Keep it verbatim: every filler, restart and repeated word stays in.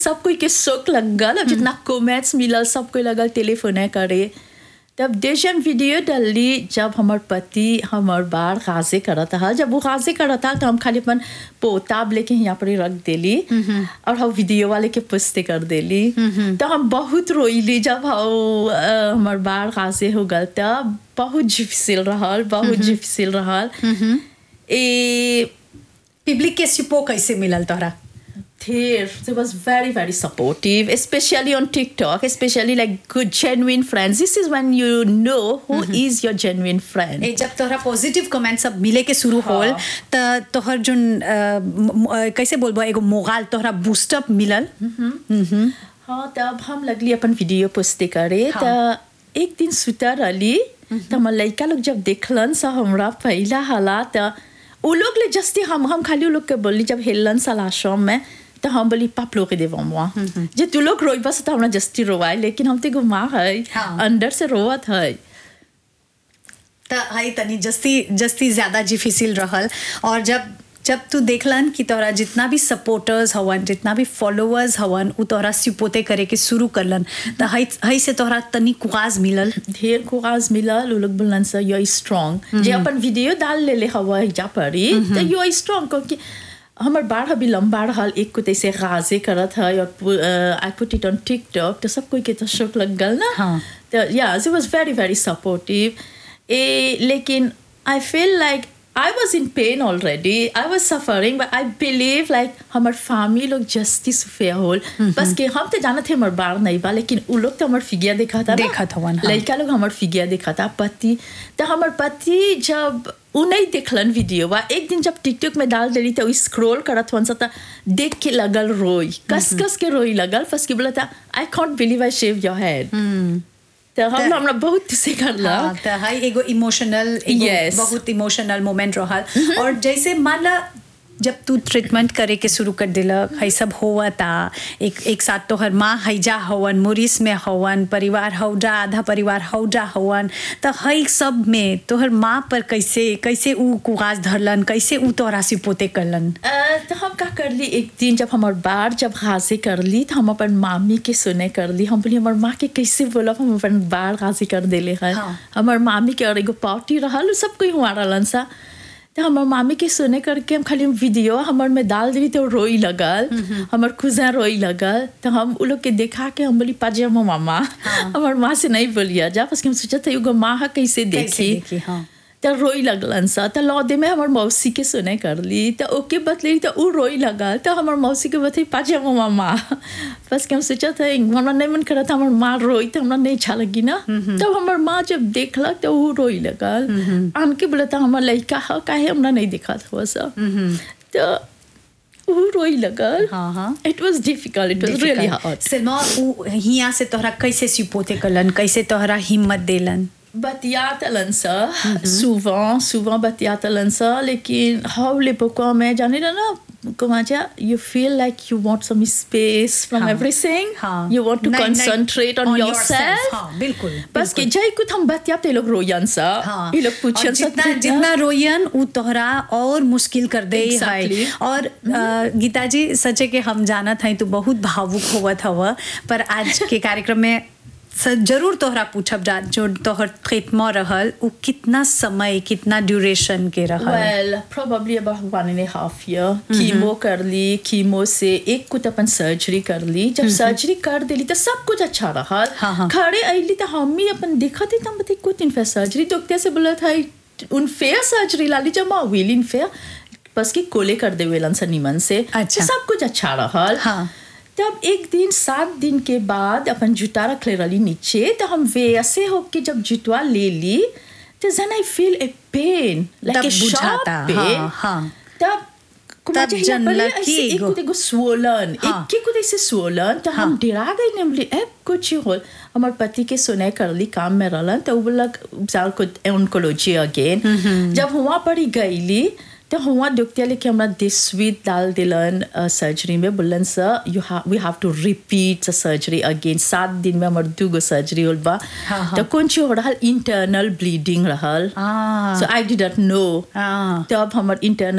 सब कोई के शौक लगल अब जितना कमेंट्स मिलल सब कोई लगल टेलीफोन करे तब देशम वीडियो डाली जब हमार पति हमार बार गाजे करता है जब वो गाजे करता है तो हम खाली अपन पोताब लेके यहाँ पर रख देली और हम वीडियो वाले के पुस्ते कर देली तो हम बहुत रोईली जब हम हमार बार गाजे हो गल तब बहुत डिफिसिल रहल बहुत डिफिसिल रहल ए पब्लिक के सपोर्ट कैसे मिलल तोरा There, they was very, very supportive, especially on TikTok, especially like good, genuine friends. This is when you know who mm-hmm. is your genuine friend. ए जब तोहरा पॉजिटिव कमेंट सब मिले के शुरू होल त तोहर जोन कैसे बोलबो एगो मोगाल तोहरा बूस्ट अप मिलल हाँ तब हम लगली अपन वीडियो पोस्ट करे त एक दिन सुता रहली त हमर लड़का लोग जब देखलन सा हमरा पहला हालात उ लोग ले जस्ती हम हम खाली उ लोग के बोली जब हेलन साला शाम में तो हम बोली pas pleurer devant moi जे तू लोग रोई बस तो हमरा जस्ती रोवाई लेकिन हम ते गुमा है अंदर से रोवत है त हाई तनी जस्ती जस्ती ज्यादा डिफिसिल रहल और जब जब तू देखलन कि तोरा जितना भी सपोर्टर्स हवन जितना भी फॉलोअर्स हवन उ तोरा सिपोते करे के शुरू करलन त हाई हाई से तोरा तनी कुआज मिलल ढेर कुआज मिलल उ लोग बोलन सा यू आर स्ट्रांग जे अपन वीडियो डाल ले ले हवा जा पड़ी त यू आर स्ट्रांग क्योंकि हमार बार अभी लंबा रहल एक कुछ ऐसे गाजे करत है और I put it on TikTok तो सब कोई के तो शौक लग गल ना तो या इट वाज वेरी वेरी सपोर्टिव ए लेकिन I feel like I was in pain already. I was suffering, but I believe like हमार फैमिली लोग जस्ती सुफिया होल बस के हम तो जानते थे हमार बार नहीं बा लेकिन उ लोग तो हमार फिगिया देखा था देखा था वन लड़का लोग हमार फिगिया देखा था पति तो हमार पति जब उ नहीं देखलन वीडियो बा एक दिन जब टिकटॉक में डाल देली तो स्क्रॉल करत वन सा देख के लगल रोई कस कस के रोई लगल फस के बोला था I can't believe I shaved your head. तो हम हमरा बहुत से करला त हाई एगो इमोशनल एगो yes. बहुत इमोशनल मोमेंट रहल mm-hmm. और जैसे मान ला जब तू ट्रीटमेंट करे के शुरू कर दिलक है सब होवा ता एक एक साथ तोहर माँ हैजा हवन मोरिस में हवन परिवार हौजा आधा परिवार हौजा हवन त है सब में तोहर माँ पर कैसे कैसे उ कुआज धरलन कैसे उ तोरा सिपोते करलन तो हम का करली एक दिन जब हमार बार जब गाजे करली तो हम अपन मामी के सुने करली हम बोली हमार माँ के कैसे बोला हम अपन बार गाजे कर देले है हाँ. हमार मामी के और एगो पार्टी रहल सब कोई हुआ रहलन सा तो हमार मामी के सुने करके हम खाली वीडियो हमार में डाल दी तो रोई लगल हमार खुजा रोई लगल तो हम उ लोग के देखा के हम बोली पाजामा मामा हाँ. हमार माँ से नहीं बोलिया जा बस हम सोचा था एगो माँ कैसे देखी हाँ. तो रोई लगलन सा तो लौदे में हमार मौसी के सुने करली तो ओके बतली तो उ रोई लगल तो हमार मौसी के बतली पाजामा मामा बस के हम सोचा था हमरा नहीं मन करा था हमार माँ रोई तो हमरा नहीं अच्छा लगी ना तो हमार माँ जब देखलक तो उ रोई लगल आन के बोला था हमार लड़का है काहे हमरा नहीं देखा था वैसा तो उ रोई लगल हाँ हाँ इट वाज डिफिकल्ट इट वाज रियली हार्ड सिल्मा उ हिया से तोहरा कैसे सिपोते करलन कैसे तोहरा हिम्मत देलन बतियात लन सा souvent souvent बतियात लन सा लेकिन how les pourquoi मैं जाने ना comment dire you feel like you want some space from हाँ, everything हाँ, you want to नहीं, concentrate नहीं, on, on yourself, yourself हाँ, बिल्कुल बस के जाई कुछ हम बतियात ये लोग रोयन सा हाँ, ये लोग पूछन सा जितना जितना रोयन उ तोहरा और मुश्किल कर दे exactly. है और गीता जी सच्चे के हम जाना था तो बहुत भावुक होवत हवा पर आज के कार्यक्रम में जरूर तोहरा पूछब जा जो तोहर ट्रीटमेंट रहल उ कितना समय कितना ड्यूरेशन के रहल well probably about one and a half year chemo करली कीमो से एक कुछ अपन सर्जरी करली जब सर्जरी कर देली तो सब कुछ अच्छा रहल हाँ, हाँ. खड़े आइली तो हम ही अपन देखा थे तो बता कुछ इनफेयर सर्जरी डॉक्टर से बोला था उनफेयर सर्जरी लाली जब माँ व्हील इनफेयर बस की कोले कर दे वेलन सा निमन से अच्छा सब कुछ अच्छा रहल हाँ तब एक दिन सात दिन के बाद अपन जूता रख ले रही नीचे तो हम वैसे हो के जब जूता ले ली तो then I feel a pain like a sharp pain हाँ, हाँ. तब तब जनला की एक कुछ एगो swollen एक के कुछ ऐसे swollen तो हम डरा गए ने बोले ए कुछ होल हमार पति के सुने कर ली काम में रहलन तो वो बोला जाल को ऑन्कोलॉजी अगेन जब हुआ पड़ी गईली तो हुआ डॉक्टर लेके हमरा दिसवीत डाल दिलन सर्जरी में बोलन सर you have V have two repeat the surgery again सात दिन में हमर दू गो सर्जरी होल बा तो कौन ची हो रहल इंटरनल ब्लीडिंग रहल सो आई डिड नॉट नो तब हमर इंटरनल